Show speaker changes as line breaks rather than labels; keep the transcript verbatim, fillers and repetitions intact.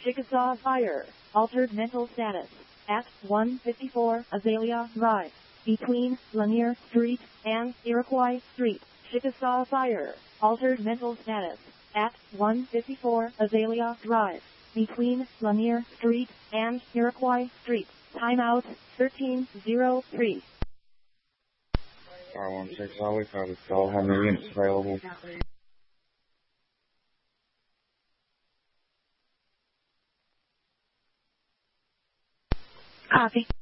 Chickasaw Fire. Altered mental status. At one fifty-four Azalea Drive. Between Lanier Street and Iroquois Street. Chickasaw Fire. Altered mental status. At one fifty-four Azalea Drive. Between Lanier Street and Iroquois Street. Timeout thirteen oh three.
R one six, I'll wait for the call. How many units available?
Copy.